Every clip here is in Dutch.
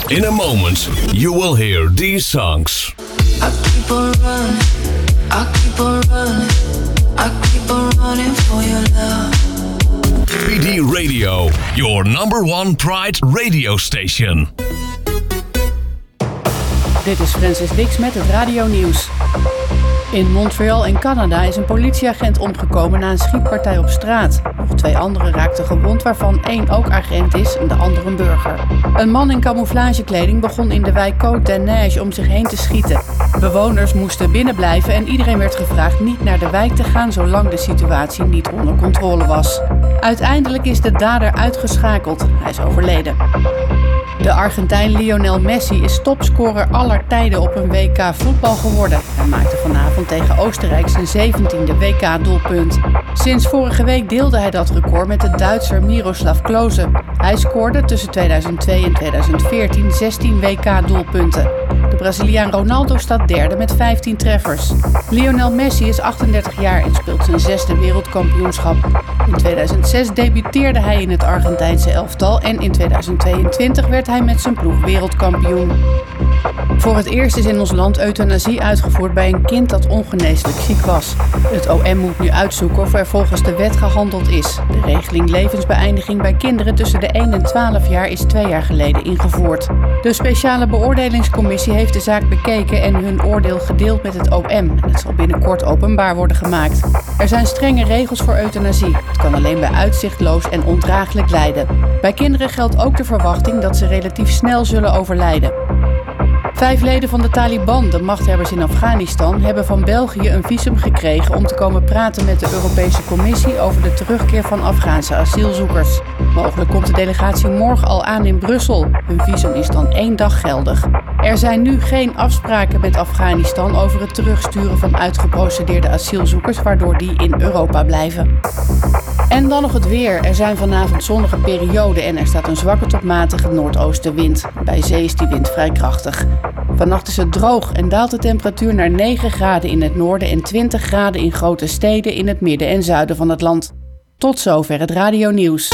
In a moment, you will hear these songs. I keep on running, I keep on running, I keep on running for your love. PD Radio, your number one Pride radio station. Dit is Francis Dix met het radionieuws. In Montreal in Canada is een politieagent omgekomen na een schietpartij op straat. Nog 2 anderen raakten gewond, waarvan 1 ook agent is en de ander een burger. Een man in camouflagekleding begon in de wijk Côte-des-Neiges om zich heen te schieten. Bewoners moesten binnenblijven en iedereen werd gevraagd niet naar de wijk te gaan zolang de situatie niet onder controle was. Uiteindelijk is de dader uitgeschakeld. Hij is overleden. De Argentijn Lionel Messi is topscorer aller tijden op een WK voetbal geworden. Hij maakte vanavond tegen Oostenrijk zijn 17e WK-doelpunt. Sinds vorige week deelde hij dat record met de Duitser Miroslav Klose. Hij scoorde tussen 2002 en 2014 16 WK-doelpunten. De Braziliaan Ronaldo staat derde met 15 treffers. Lionel Messi is 38 jaar en speelt zijn 6e wereldkampioenschap. In 2006 debuteerde hij in het Argentijnse elftal en in 2022 werd hij met zijn ploeg wereldkampioen. Voor het eerst is in ons land euthanasie uitgevoerd bij een kind dat ongeneeslijk ziek was. Het OM moet nu uitzoeken of er volgens de wet gehandeld is. De regeling levensbeëindiging bij kinderen tussen de 1 en 12 jaar is 2 jaar geleden ingevoerd. De speciale beoordelingscommissie heeft de zaak bekeken en hun oordeel gedeeld met het OM. En het zal binnenkort openbaar worden gemaakt. Er zijn strenge regels voor euthanasie. Het kan alleen bij uitzichtloos en ondraaglijk lijden. Bij kinderen geldt ook de verwachting dat ze relatief snel zullen overlijden. 5 leden van de Taliban, de machthebbers in Afghanistan, hebben van België een visum gekregen om te komen praten met de Europese Commissie over de terugkeer van Afghaanse asielzoekers. Mogelijk komt de delegatie morgen al aan in Brussel. Hun visum is dan 1 dag geldig. Er zijn nu geen afspraken met Afghanistan over het terugsturen van uitgeprocedeerde asielzoekers, waardoor die in Europa blijven. En dan nog het weer. Er zijn vanavond zonnige perioden en er staat een zwakke tot matige noordoostenwind. Bij zee is die wind vrij krachtig. Vannacht is het droog en daalt de temperatuur naar 9 graden in het noorden en 20 graden in grote steden in het midden en zuiden van het land. Tot zover het radionieuws.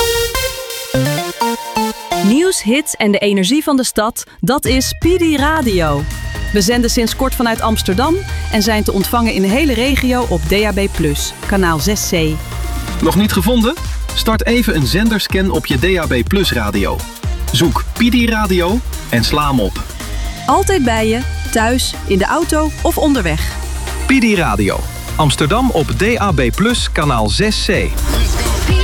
Nieuws, hits en de energie van de stad, dat is PD Radio. We zenden sinds kort vanuit Amsterdam en zijn te ontvangen in de hele regio op DAB+, kanaal 6C. Nog niet gevonden? Start even een zenderscan op je DAB+ radio. Zoek PD Radio en sla hem op. Altijd bij je, thuis, in de auto of onderweg. PD Radio. Amsterdam op DAB+, kanaal 6C.